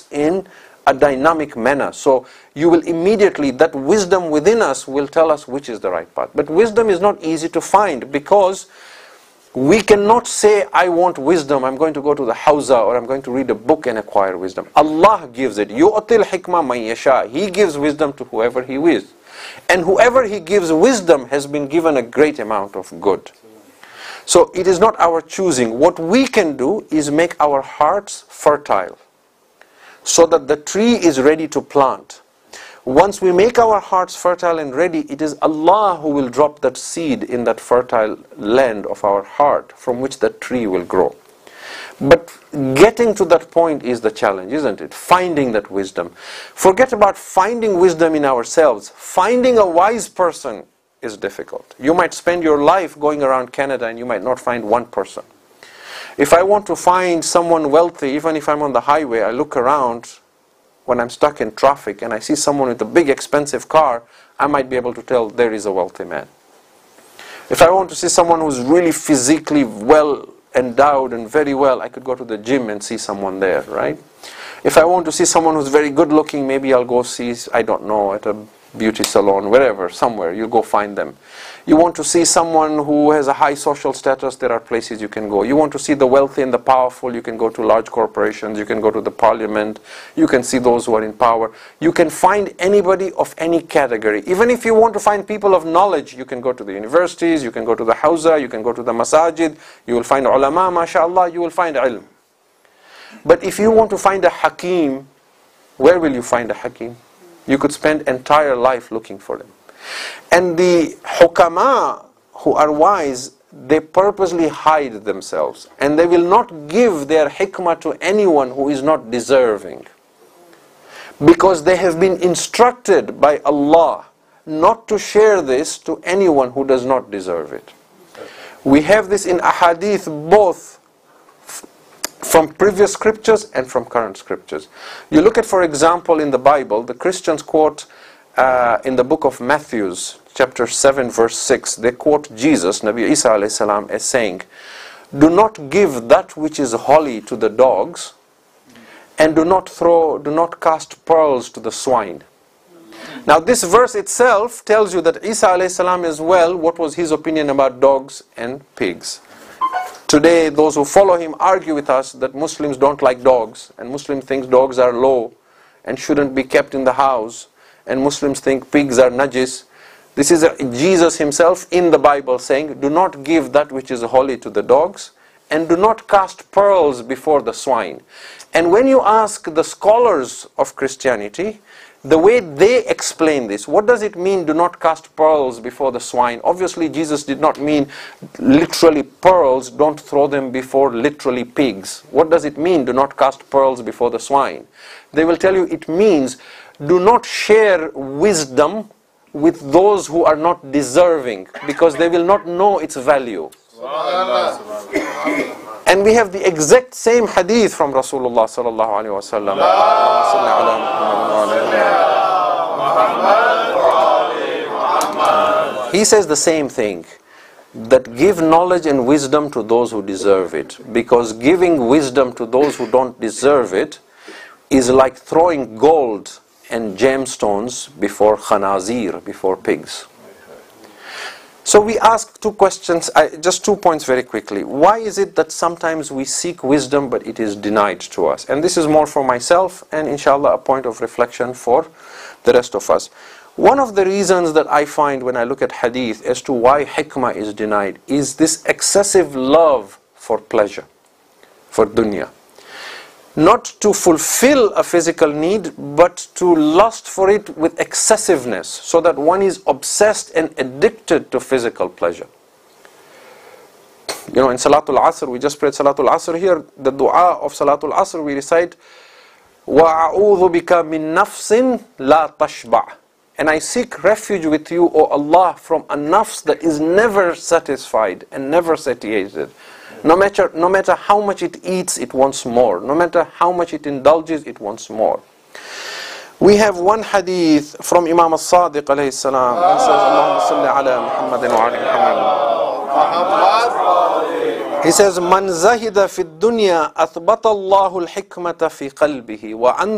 in a dynamic manner. So you will immediately, that wisdom within us will tell us which is the right path. But wisdom is not easy to find, because we cannot say, I want wisdom, I'm going to go to the Hawza, or I'm going to read a book and acquire wisdom. Allah gives it. يُؤْتِي الْحِكْمَةَ مَنْ يَشَاءُ. He gives wisdom to whoever He wills. And whoever He gives wisdom has been given a great amount of good. So it is not our choosing. What we can do is make our hearts fertile, so that the tree is ready to plant. Once we make our hearts fertile and ready, it is Allah who will drop that seed in that fertile land of our heart, from which the tree will grow. But getting to that point is the challenge, isn't it? Finding that wisdom. Forget about finding wisdom in ourselves. Finding a wise person is difficult. You might spend your life going around Canada and you might not find one person. If I want to find someone wealthy, even if I'm on the highway, I look around when I'm stuck in traffic and I see someone with a big expensive car, I might be able to tell there is a wealthy man. If I want to see someone who's really physically well endowed and very well, I could go to the gym and see someone there, right? If I want to see someone who's very good looking, maybe I'll go see, I don't know, at a beauty salon, wherever, somewhere, you go find them. You want to see someone who has a high social status, there are places you can go. You want to see the wealthy and the powerful, you can go to large corporations, you can go to the parliament, you can see those who are in power. You can find anybody of any category. Even if you want to find people of knowledge, you can go to the universities, you can go to the Hawza, you can go to the masajid, you will find ulama, mashallah, you will find ilm. But if you want to find a hakim, where will you find a hakim? You could spend entire life looking for them. And the hukama who are wise, they purposely hide themselves. And they will not give their hikmah to anyone who is not deserving. Because they have been instructed by Allah not to share this to anyone who does not deserve it. We have this in ahadith both from previous scriptures and from current scriptures. You look at, for example, in the Bible, the Christians quote in the book of Matthew, chapter 7, verse 6, they quote Jesus, Nabi Isa alayhi salam, as saying, do not give that which is holy to the dogs, and do not cast pearls to the swine. Now this verse itself tells you that Isa alayhi salam as well, what was his opinion about dogs and pigs. Today, those who follow him argue with us that Muslims don't like dogs, and Muslims think dogs are low and shouldn't be kept in the house, and Muslims think pigs are najis. This is Jesus himself in the Bible saying, do not give that which is holy to the dogs, and do not cast pearls before the swine. And when you ask the scholars of Christianity, the way they explain this, what does it mean, do not cast pearls before the swine? Obviously Jesus did not mean literally pearls, don't throw them before literally pigs. What does it mean, do not cast pearls before the swine? They will tell you it means, do not share wisdom with those who are not deserving, because they will not know its value. And we have the exact same hadith from Rasulullah sallallahu alaihi wasallam. He says the same thing, that give knowledge and wisdom to those who deserve it, because giving wisdom to those who don't deserve it is like throwing gold and gemstones before khanazir, before pigs. So we ask two questions, just 2 points very quickly. Why is it that sometimes we seek wisdom but it is denied to us? And this is more for myself and inshallah a point of reflection for the rest of us. One of the reasons that I find when I look at hadith as to why hikmah is denied is this excessive love for pleasure, for dunya. Not to fulfill a physical need, but to lust for it with excessiveness, so that one is obsessed and addicted to physical pleasure. You know, in Salatul Asr, we just prayed Salatul Asr here, the dua of Salatul Asr, we recite, وَأَعُوذُ بِكَ مِن نَفْسٍ لَا تَشْبَعْ. And I seek refuge with you, O Allah, from a nafs that is never satisfied and never satiated. No matter how much it eats, it wants more. No matter how much it indulges, it wants more. We have one hadith from Imam al-Sadiq alayhi salam. He says, Allahumma salli ala Muhammadin wa ala Muhammad. He says, Man zahida fi dunya athbata Allahu al-hikmata fi qalbihi wa